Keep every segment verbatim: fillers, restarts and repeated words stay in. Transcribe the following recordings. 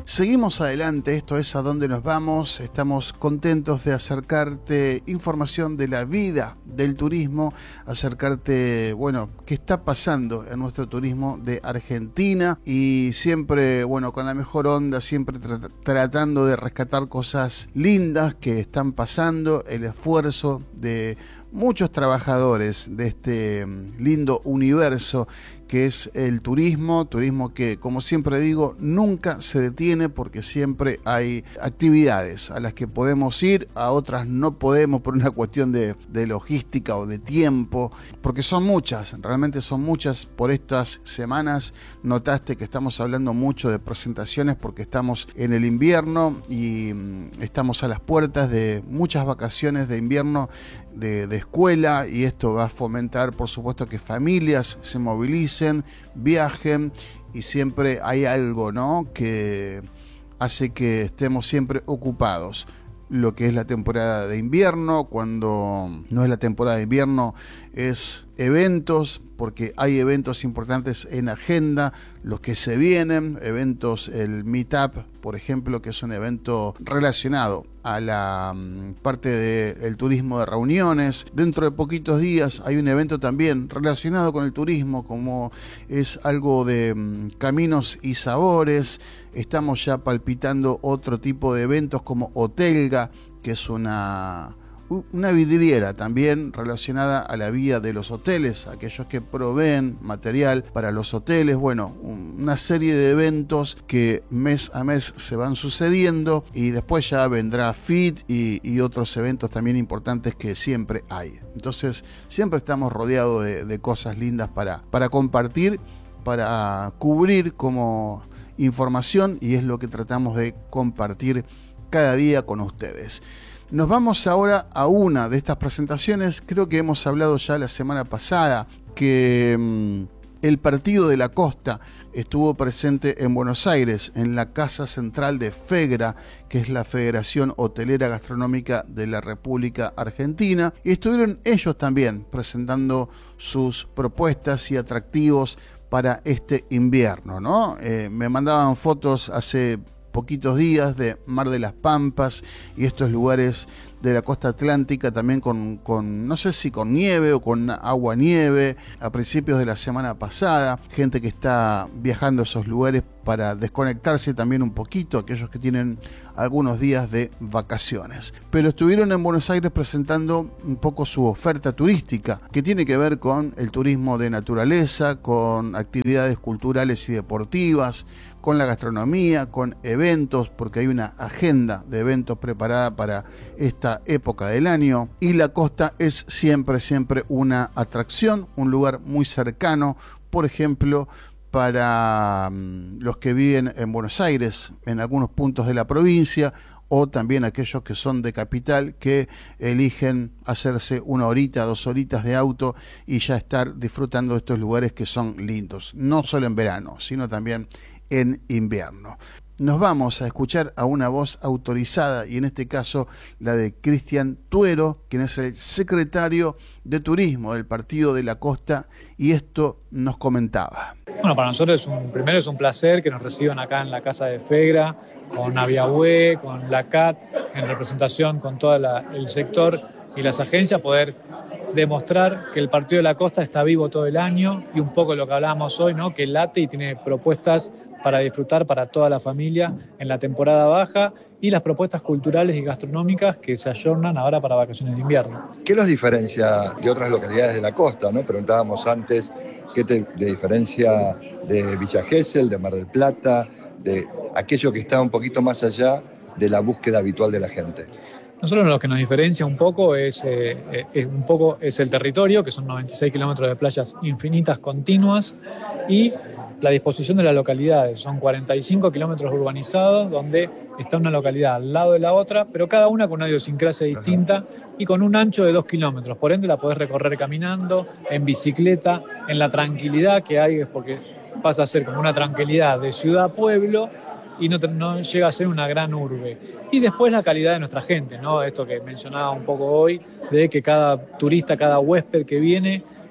Seguimos adelante, esto es A Dónde Nos Vamos. Estamos contentos de acercarte información de la vida del turismo, acercarte, bueno, qué está pasando en nuestro turismo de Argentina y siempre, bueno, con la mejor onda, siempre tra- tratando de rescatar cosas lindas que están pasando, el esfuerzo de muchos trabajadores de este lindo universo que es el turismo, turismo que, como siempre digo, nunca se detiene porque siempre hay actividades a las que podemos ir, a otras no podemos por una cuestión de, de logística o de tiempo, porque son muchas, realmente son muchas. Por estas semanas notaste que estamos hablando mucho de presentaciones porque estamos en el invierno y mm, estamos a las puertas de muchas vacaciones de invierno de, de escuela, y esto va a fomentar, por supuesto, que familias se movilicen, viajen, y siempre hay algo, ¿no?, que hace que estemos siempre ocupados. Lo que es la temporada de invierno, cuando no es la temporada de invierno, es eventos, porque hay eventos importantes en agenda, los que se vienen, eventos, el Meetup, por ejemplo, que es un evento relacionado a la um, parte del turismo de reuniones. Dentro de poquitos días hay un evento también relacionado con el turismo, como es algo de um, caminos y sabores. Estamos ya palpitando otro tipo de eventos como Hotelga, que es una... una vidriera también relacionada a la vida de los hoteles, aquellos que proveen material para los hoteles. Bueno, una serie de eventos que mes a mes se van sucediendo, y después ya vendrá Fit y, y otros eventos también importantes que siempre hay. Entonces siempre estamos rodeados de, de cosas lindas para, para compartir, para cubrir como información, y es lo que tratamos de compartir cada día con ustedes. Nos vamos ahora a una de estas presentaciones. Creo que hemos hablado ya la semana pasada que mmm, el Partido de la Costa estuvo presente en Buenos Aires, en la Casa Central de FEGRA, que es la Federación Hotelera Gastronómica de la República Argentina, y estuvieron ellos también presentando sus propuestas y atractivos para este invierno, ¿no? Eh, me mandaban fotos hace poquitos días de Mar de las Pampas y estos lugares de la costa atlántica, también con, con, no sé si con nieve o con agua nieve, a principios de la semana pasada, gente que está viajando a esos lugares para desconectarse también un poquito, aquellos que tienen algunos días de vacaciones. Pero estuvieron en Buenos Aires presentando un poco su oferta turística, que tiene que ver con el turismo de naturaleza, con actividades culturales y deportivas, con la gastronomía, con eventos, porque hay una agenda de eventos preparada para esta época del año, y la costa es siempre, siempre una atracción, un lugar muy cercano, por ejemplo, para um, los que viven en Buenos Aires, en algunos puntos de la provincia, o también aquellos que son de capital, que eligen hacerse una horita, dos horitas de auto y ya estar disfrutando de estos lugares que son lindos, no solo en verano, sino también en invierno. Nos vamos a escuchar a una voz autorizada, y en este caso la de Cristian Tuero, quien es el secretario de Turismo del Partido de la Costa, y esto nos comentaba. Bueno, para nosotros es un, primero es un placer que nos reciban acá en la Casa de FEGRA, con Aviahue, con la C A T, en representación con todo la, el sector y las agencias, poder demostrar que el Partido de la Costa está vivo todo el año, y un poco lo que hablábamos hoy, ¿no?, que late y tiene propuestas para disfrutar para toda la familia en la temporada baja, y las propuestas culturales y gastronómicas que se ayornan ahora para vacaciones de invierno. ¿Qué los diferencia de otras localidades de la costa, ¿no? Preguntábamos antes qué te de diferencia de Villa Gesell, de Mar del Plata, de aquello que está un poquito más allá de la búsqueda habitual de la gente. Nosotros lo que nos diferencia un poco es, eh, es, un poco es el territorio, que son noventa y seis kilómetros de playas infinitas continuas, y la disposición de las localidades. Son cuarenta y cinco kilómetros urbanizados, donde está una localidad al lado de la otra, pero cada una con una idiosincrasia distinta y con un ancho de dos kilómetros. Por ende la podés recorrer caminando, en bicicleta, en la tranquilidad que hay, es porque pasa a ser como una tranquilidad de ciudad a pueblo, y no, no llega a ser una gran urbe. Y después la calidad de nuestra gente, ¿no? Esto que mencionaba un poco hoy, de que cada turista, cada huésped que viene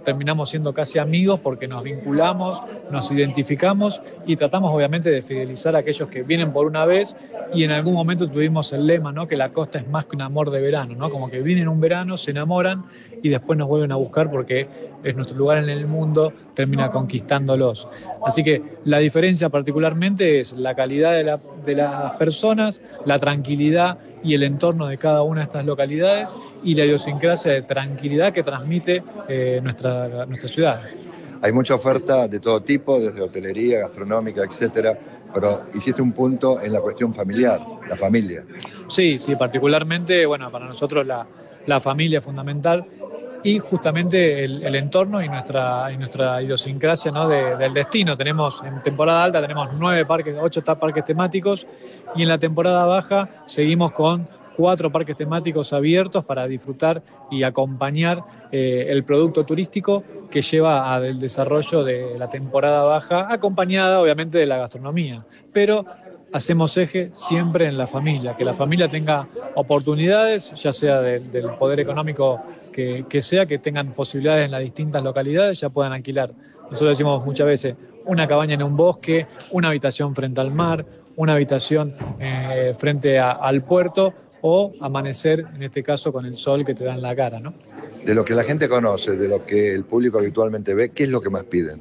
terminamos siendo casi amigos porque nos vinculamos, nos identificamos y tratamos obviamente de fidelizar a aquellos que vienen por una vez, y en algún momento tuvimos el lema, ¿no? Que la costa es más que un amor de verano, ¿no? Como que vienen un verano, se enamoran y después nos vuelven a buscar porque es nuestro lugar en el mundo, termina conquistándolos. Así que la diferencia particularmente es la calidad de, la, de las personas, la tranquilidad y el entorno de cada una de estas localidades y la idiosincrasia de tranquilidad que transmite eh, nuestra, nuestra ciudad. Hay mucha oferta de todo tipo, desde hotelería, gastronómica, etcétera, pero hiciste un punto en la cuestión familiar, la familia. Sí, sí, particularmente, bueno, para nosotros la, la familia es fundamental y justamente el, el entorno y nuestra, y nuestra idiosincrasia, ¿no? de, del destino. Tenemos, en temporada alta tenemos nueve parques, ocho parques temáticos y en la temporada baja seguimos con cuatro parques temáticos abiertos para disfrutar y acompañar eh, el producto turístico que lleva al desarrollo de la temporada baja, acompañada obviamente de la gastronomía, pero hacemos eje siempre en la familia, que la familia tenga oportunidades, ya sea del, del poder económico que, que sea, que tengan posibilidades en las distintas localidades, ya puedan alquilar. Nosotros decimos muchas veces, una cabaña en un bosque, una habitación frente al mar, una habitación eh, frente a, al puerto, o amanecer, en este caso, con el sol que te da en la cara, ¿no? De lo que la gente conoce, de lo que el público habitualmente ve, ¿qué es lo que más piden?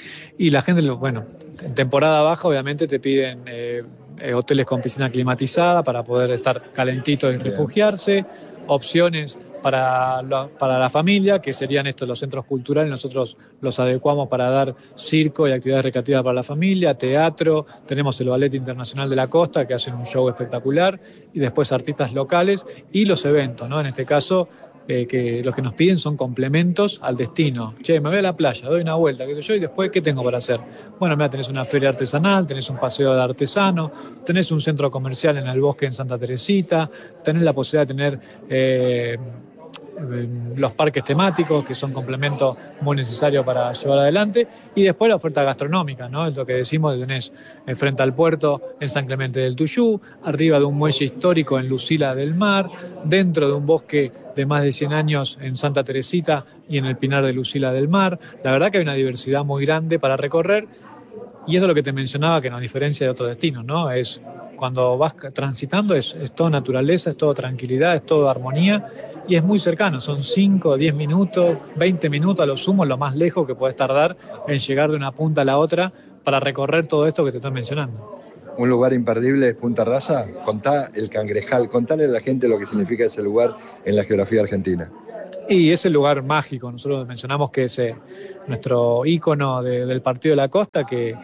Y la gente, bueno, en temporada baja obviamente te piden eh, eh, hoteles con piscina climatizada para poder estar calentito y refugiarse, opciones para la, para la familia, que serían estos los centros culturales, nosotros los adecuamos para dar circo y actividades recreativas para la familia, teatro, tenemos el Ballet Internacional de la Costa, que hacen un show espectacular, y después artistas locales y los eventos, ¿no? En este caso, eh, que los que nos piden son complementos al destino. Che, me voy a la playa, doy una vuelta, qué sé yo, y después, ¿qué tengo para hacer? Bueno, mira, tenés una feria artesanal, tenés un paseo de artesano, tenés un centro comercial en el bosque en Santa Teresita, tenés la posibilidad de tener Eh, los parques temáticos, que son complemento muy necesario para llevar adelante, y después la oferta gastronómica, ¿no? Es lo que decimos, tenés frente al puerto en San Clemente del Tuyú, arriba de un muelle histórico en Lucila del Mar, dentro de un bosque de más de cien años en Santa Teresita y en el Pinar de Lucila del Mar. La verdad que hay una diversidad muy grande para recorrer, y eso es lo que te mencionaba que nos diferencia de otros destinos, ¿no? Es cuando vas transitando, es, es todo naturaleza, es todo tranquilidad, es todo armonía, y es muy cercano, son cinco, diez minutos, veinte minutos a lo sumo, lo más lejos que puedes tardar en llegar de una punta a la otra para recorrer todo esto que te estoy mencionando. Un lugar imperdible es Punta Rasa. Contá el Cangrejal, contale a la gente lo que significa ese lugar en la geografía argentina. Y es el lugar mágico, nosotros mencionamos que es eh, nuestro ícono de, del Partido de la Costa, que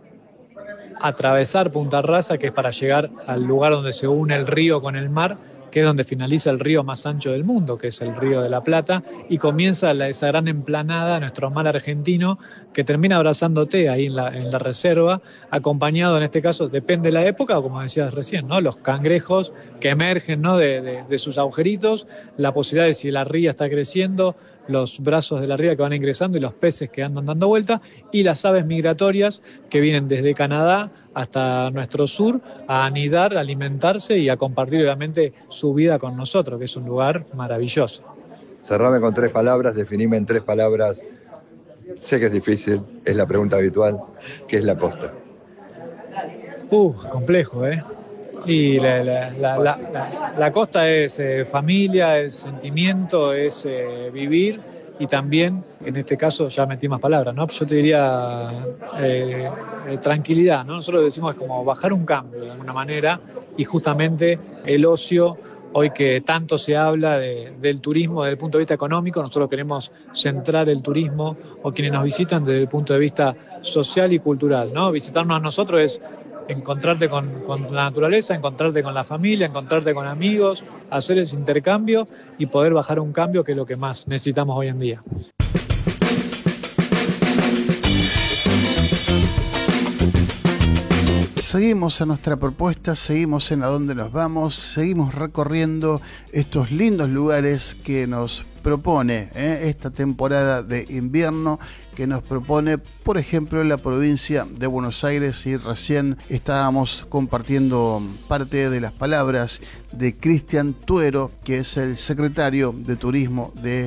atravesar Punta Rasa, que es para llegar al lugar donde se une el río con el mar, que es donde finaliza el río más ancho del mundo, que es el Río de la Plata, y comienza la, esa gran emplanada, nuestro mar argentino, que termina abrazándote ahí en la, en la reserva, acompañado en este caso, depende de la época, como decías recién, ¿no? Los cangrejos que emergen, ¿no? de, de, de sus agujeritos, la posibilidad de si la ría está creciendo, los brazos de la ría que van ingresando y los peces que andan dando vuelta, y las aves migratorias que vienen desde Canadá hasta nuestro sur a anidar, a alimentarse y a compartir obviamente su vida con nosotros, que es un lugar maravilloso. Cerrame con tres palabras, definime en tres palabras. Sé que es difícil, es la pregunta habitual, ¿qué es la costa? Uh, complejo, ¿eh? Y la, la, la, la, la, la costa es eh, familia, es sentimiento, es eh, vivir, y también, en este caso, ya metí más palabras, ¿no? Yo te diría eh, eh, tranquilidad, ¿no? Nosotros decimos que es como bajar un cambio de alguna manera, y justamente el ocio, hoy que tanto se habla de, del turismo desde el punto de vista económico, nosotros queremos centrar el turismo o quienes nos visitan desde el punto de vista social y cultural, ¿no? Visitarnos a nosotros es encontrarte con, con la naturaleza, encontrarte con la familia, encontrarte con amigos, hacer ese intercambio y poder bajar un cambio, que es lo que más necesitamos hoy en día. Seguimos a nuestra propuesta, seguimos en a dónde nos vamos, seguimos recorriendo estos lindos lugares que nos propone ¿eh? esta temporada de invierno, que nos propone, por ejemplo, la provincia de Buenos Aires, y recién estábamos compartiendo parte de las palabras de Cristian Tuero, que es el secretario de Turismo de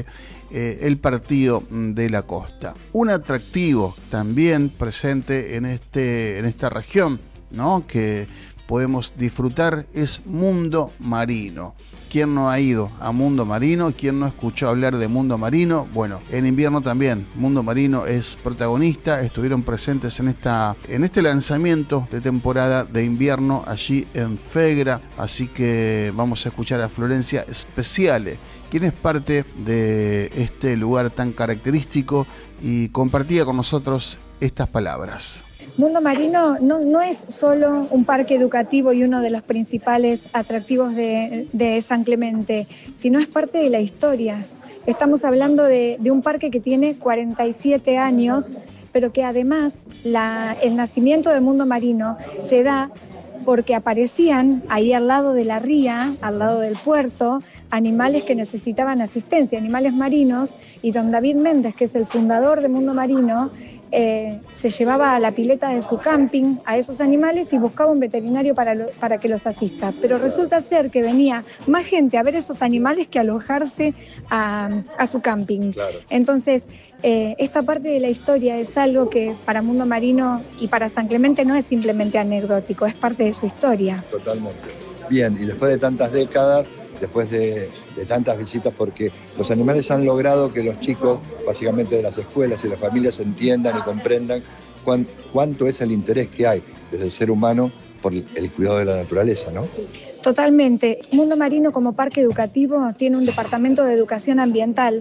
eh, el partido de la costa. Un atractivo también presente en, este, en esta región, ¿no?, que podemos disfrutar es Mundo Marino. ¿Quién no ha ido a Mundo Marino? ¿Quién no escuchó hablar de Mundo Marino? Bueno, en invierno también Mundo Marino es protagonista. Estuvieron presentes en, esta, en este lanzamiento de temporada de invierno allí en Fegra. Así que vamos a escuchar a Florencia Speciale, quien es parte de este lugar tan característico y compartía con nosotros estas palabras. Mundo Marino no, no es solo un parque educativo y uno de los principales atractivos de, de San Clemente, sino es parte de la historia. Estamos hablando de, de un parque que tiene cuarenta y siete años, pero que además la, el nacimiento de Mundo Marino se da porque aparecían ahí al lado de la ría, al lado del puerto, animales que necesitaban asistencia, animales marinos, y don David Méndez, que es el fundador de Mundo Marino, Eh, se llevaba a la pileta de su camping a esos animales y buscaba un veterinario para, lo, para que los asista. Pero resulta ser que venía más gente a ver esos animales que a alojarse a, a su camping. Claro. Entonces, eh, esta parte de la historia es algo que para Mundo Marino y para San Clemente no es simplemente anecdótico, es parte de su historia. Totalmente. Bien, y después de tantas décadas, después de, de tantas visitas, porque los animales han logrado que los chicos, básicamente de las escuelas y las familias, entiendan y comprendan cuán, cuánto es el interés que hay desde el ser humano por el cuidado de la naturaleza, ¿no? Totalmente. Mundo Marino, como parque educativo, tiene un departamento de educación ambiental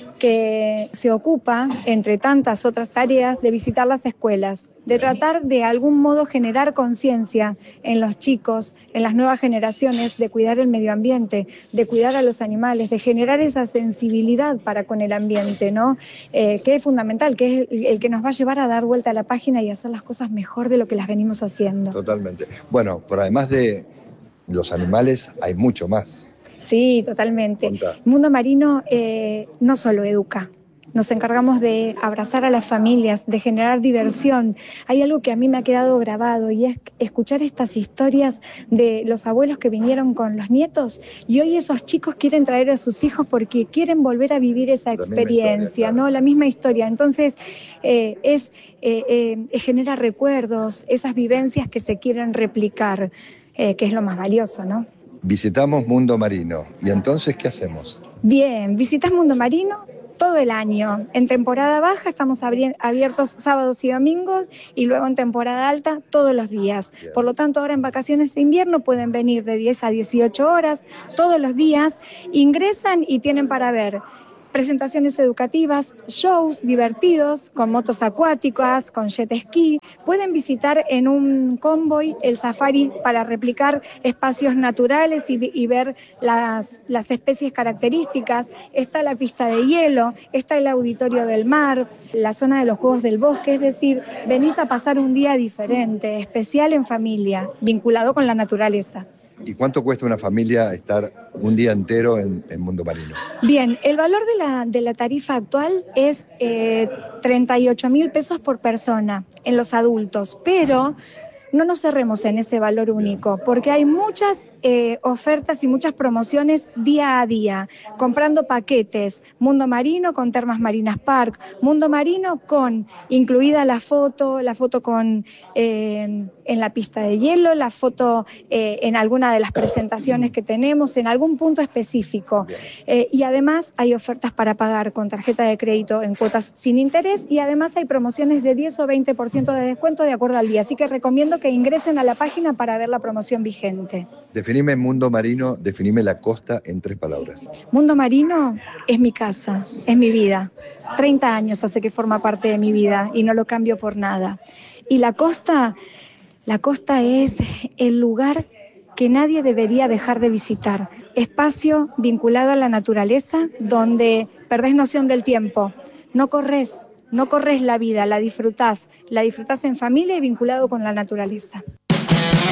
que se ocupa, entre tantas otras tareas, de visitar las escuelas, de tratar de algún modo generar conciencia en los chicos, en las nuevas generaciones, de cuidar el medio ambiente, de cuidar a los animales, de generar esa sensibilidad para con el ambiente, ¿no? Eh, que es fundamental, que es el, el que nos va a llevar a dar vuelta a la página y hacer las cosas mejor de lo que las venimos haciendo. Totalmente. Bueno, por además de los animales, hay mucho más. Sí, totalmente. Contá. Mundo Marino eh, no solo educa. Nos encargamos de abrazar a las familias, de generar diversión. Hay algo que a mí me ha quedado grabado y es escuchar estas historias de los abuelos que vinieron con los nietos y hoy esos chicos quieren traer a sus hijos porque quieren volver a vivir esa la experiencia, historia, claro. ¿no? La misma historia. Entonces, eh, es eh, eh, genera recuerdos, esas vivencias que se quieren replicar, eh, que es lo más valioso, ¿no? Visitamos Mundo Marino. ¿Y entonces qué hacemos? Bien, visitas Mundo Marino todo el año. En temporada baja estamos abiertos sábados y domingos y luego en temporada alta todos los días. Bien. Por lo tanto, ahora en vacaciones de invierno pueden venir de diez a dieciocho horas todos los días. Ingresan y tienen para ver presentaciones educativas, shows divertidos con motos acuáticas, con jet ski. Pueden visitar en un convoy el safari para replicar espacios naturales y, y ver las, las especies características. Está la pista de hielo, está el auditorio del mar, la zona de los juegos del bosque. Es decir, venís a pasar un día diferente, especial en familia, vinculado con la naturaleza. ¿Y cuánto cuesta una familia estar un día entero en, en Mundo Marino? Bien, el valor de la, de la tarifa actual es eh, treinta y ocho mil pesos por persona en los adultos, pero no nos cerremos en ese valor único, porque hay muchas eh, ofertas y muchas promociones día a día, comprando paquetes, Mundo Marino con Termas Marinas Park, Mundo Marino con incluida la foto, la foto con eh, en la pista de hielo, la foto eh, en alguna de las presentaciones que tenemos, en algún punto específico. Eh, y además hay ofertas para pagar con tarjeta de crédito en cuotas sin interés y además hay promociones de diez o veinte por ciento de descuento de acuerdo al día. Así que recomiendo que ingresen a la página para ver la promoción vigente. Definime Mundo Marino, definime la costa en tres palabras. Mundo Marino es mi casa, es mi vida. treinta años hace que forma parte de mi vida y no lo cambio por nada. Y la costa, la costa es el lugar que nadie debería dejar de visitar. Espacio vinculado a la naturaleza donde perdés noción del tiempo. No corres, no corres la vida, la disfrutás. La disfrutás en familia y vinculado con la naturaleza.